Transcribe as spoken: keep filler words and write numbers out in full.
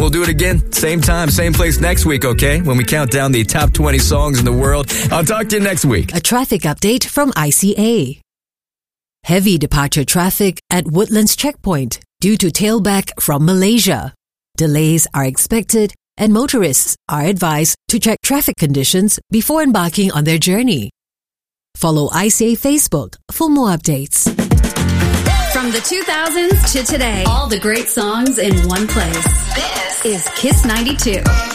We'll do it again, same time, same place next week, okay? When we count down the top twenty songs in the world. I'll talk to you next week. A traffic update from I C A. Heavy departure traffic at Woodlands Checkpoint due to tailback from Malaysia. Delays are expected and motorists are advised to check traffic conditions before embarking on their journey. Follow I C A Facebook for more updates. From the two thousands to today, all the great songs in one place. This is Kiss ninety-two.